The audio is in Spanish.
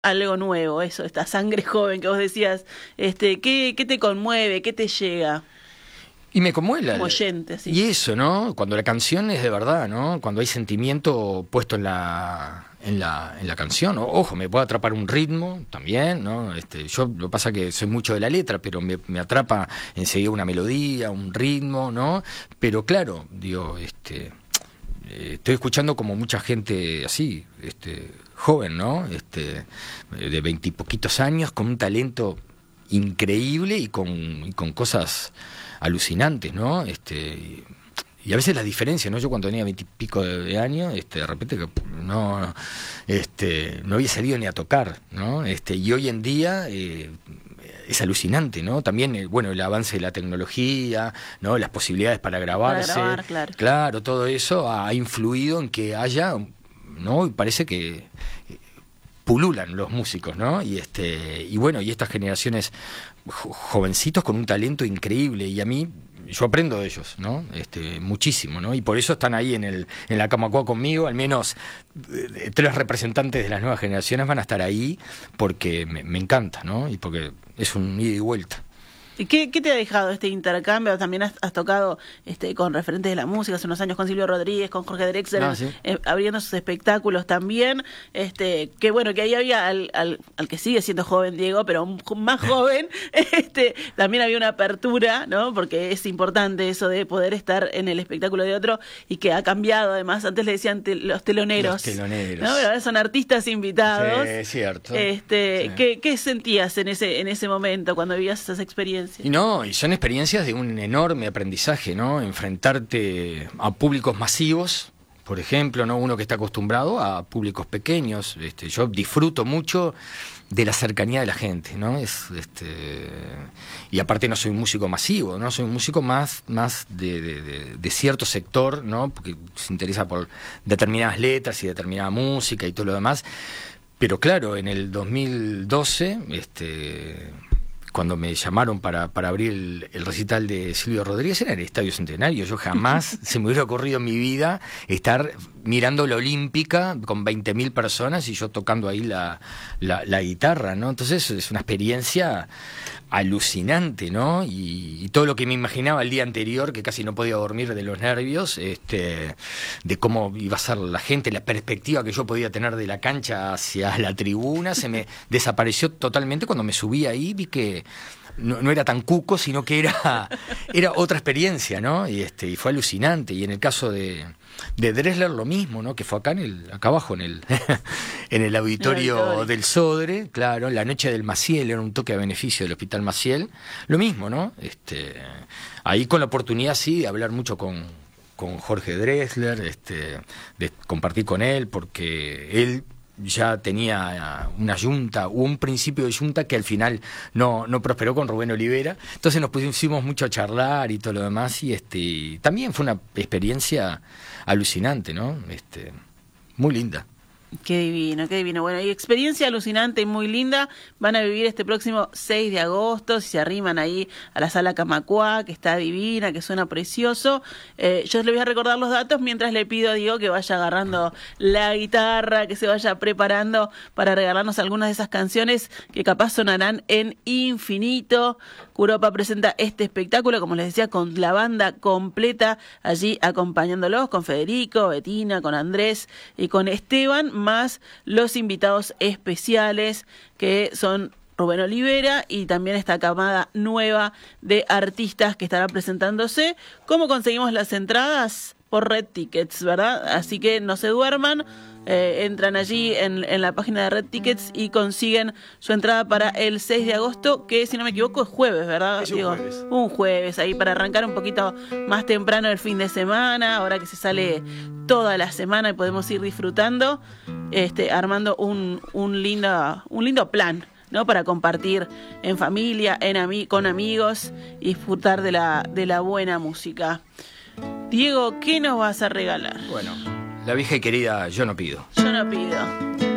algo nuevo, eso, esta sangre joven que vos decías, ¿qué te conmueve, qué te llega? Y me conmueve como oyente, sí. Y eso, ¿no? Cuando la canción es de verdad, ¿no? Cuando hay sentimiento puesto en la canción. Ojo, me puede atrapar un ritmo también, ¿no? Yo lo que pasa es que soy mucho de la letra, pero me atrapa enseguida una melodía, un ritmo, ¿no? Pero claro, digo, estoy escuchando como mucha gente así, joven, ¿no? De 20 y poquitos años, con un talento increíble y con cosas alucinantes, ¿no? Y a veces la diferencia, ¿no? Yo cuando tenía 20 y pico de años, de repente no había salido ni a tocar, ¿no? Y hoy en día es alucinante, ¿no? También, bueno, el avance de la tecnología, ¿no? Las posibilidades para grabarse. Para grabar, claro, todo eso ha influido en que haya, ¿no? Y parece que pululan los músicos, ¿no? Y bueno, y estas generaciones jovencitos con un talento increíble, y a mí yo aprendo de ellos, ¿no? Muchísimo, ¿no? Y por eso están ahí en la Camacuá conmigo, al menos 3 representantes de las nuevas generaciones van a estar ahí porque me encanta, ¿no? Y porque es un ida y vuelta. ¿Y qué te ha dejado este intercambio? También has tocado con referentes de la música hace unos años con Silvio Rodríguez, con Jorge Drexler, ¿sí? Abriendo sus espectáculos también. Que bueno, que ahí había al que sigue siendo joven, Diego, pero más joven, también había una apertura, ¿no? Porque es importante eso de poder estar en el espectáculo de otro, y que ha cambiado además. Antes le decían los teloneros. Los teloneros. ¿No? Pero ahora son artistas invitados. Sí, es cierto. Sí. ¿Qué sentías en ese momento cuando vivías esas experiencias? Y son experiencias de un enorme aprendizaje, ¿no? Enfrentarte a públicos masivos, por ejemplo, ¿no? Uno que está acostumbrado a públicos pequeños. Yo disfruto mucho de la cercanía de la gente, ¿no? Y aparte no soy un músico masivo, ¿no? Soy un músico más de cierto sector, ¿no? Porque se interesa por determinadas letras y determinada música y todo lo demás. Pero claro, en el 2012, cuando me llamaron para abrir el recital de Silvio Rodríguez, era en el Estadio Centenario. Yo jamás se me hubiera ocurrido en mi vida estar mirando la Olímpica con 20.000 personas y yo tocando ahí la guitarra, ¿no? Entonces es una experiencia alucinante, ¿no? Y todo lo que me imaginaba el día anterior, que casi no podía dormir de los nervios, de cómo iba a ser la gente, la perspectiva que yo podía tener de la cancha hacia la tribuna, se me desapareció totalmente cuando me subí ahí. Vi que no era tan cuco, sino que era otra experiencia, ¿no? Y fue alucinante. Y en el caso de Drexler lo mismo, ¿no? Que fue acá abajo en el auditorio del Sodre, claro, la noche del Maciel, era un toque a beneficio del Hospital Maciel, lo mismo, ¿no? Ahí con la oportunidad sí de hablar mucho con Jorge Drexler, de compartir con él, porque él ya tenía una yunta, hubo un principio de yunta que al final no prosperó con Rubén Olivera, entonces nos pusimos mucho a charlar y todo lo demás, y también fue una experiencia alucinante, ¿no? Muy linda. Qué divino, qué divino. Bueno, y experiencia alucinante y muy linda van a vivir este próximo 6 de agosto, si se arriman ahí a la Sala Camacuá, que está divina, que suena precioso. Yo les voy a recordar los datos mientras le pido a Diego que vaya agarrando la guitarra, que se vaya preparando para regalarnos algunas de esas canciones que capaz sonarán en infinito. Curopa presenta este espectáculo, como les decía, con la banda completa allí acompañándolos, con Federico, Betina, con Andrés y con Esteban, más los invitados especiales que son Rubén Olivera y también esta camada nueva de artistas que estará presentándose. ¿Cómo conseguimos las entradas? Por Red Tickets, ¿verdad? Así que no se duerman, entran allí en la página de Red Tickets y consiguen su entrada para el 6 de agosto, que si no me equivoco es jueves, ¿verdad? Es un jueves. Un jueves, ahí para arrancar un poquito más temprano el fin de semana, ahora que se sale toda la semana y podemos ir disfrutando, armando un lindo plan, ¿no? Para compartir en familia, con amigos y disfrutar de la buena música. Diego, ¿qué nos vas a regalar? Bueno, la vieja y querida Yo no pido. Yo no pido.